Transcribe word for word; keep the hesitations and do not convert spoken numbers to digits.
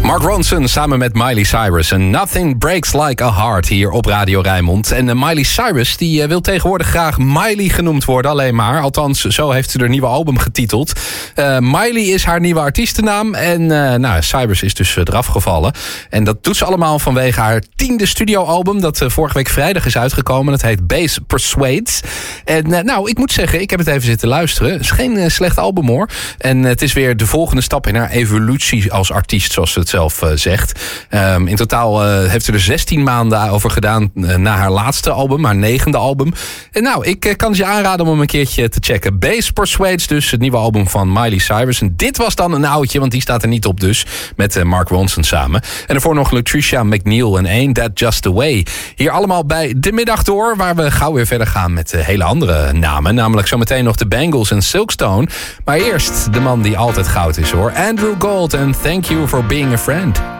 Mark Ronson samen met Miley Cyrus. En Nothing Breaks Like a Heart hier op Radio Rijnmond. En uh, Miley Cyrus die uh, wil tegenwoordig graag Miley genoemd worden, alleen maar. Althans, zo heeft ze haar nieuwe album getiteld. Uh, Miley is haar nieuwe artiestennaam. En uh, nou, Cyrus is dus uh, eraf gevallen. En dat doet ze allemaal vanwege haar tiende studioalbum, dat uh, vorige week vrijdag is uitgekomen. Dat heet Bass Persuades. En uh, nou, ik moet zeggen, ik heb het even zitten luisteren. Het is geen uh, slecht album hoor. En uh, het is weer de volgende stap in haar evolutie als artiest, zoals ze het zelf uh, zegt. Um, in totaal uh, heeft ze er zestien maanden over gedaan uh, na haar laatste album, haar negende album. En nou, ik uh, kan het je aanraden om hem een keertje te checken. Bass Persuades dus, het nieuwe album van Miley Cyrus. En dit was dan een oudje, want die staat er niet op dus, met uh, Mark Ronson samen. En daarvoor nog Latricia McNeil en Ain't That Just The Way. Hier allemaal bij De Middag Door, waar we gauw weer verder gaan met uh, hele andere namen. Namelijk zometeen nog de Bangles en Silkstone. Maar eerst de man die altijd goud is hoor. Andrew Gold en Thank You For Being A Friend.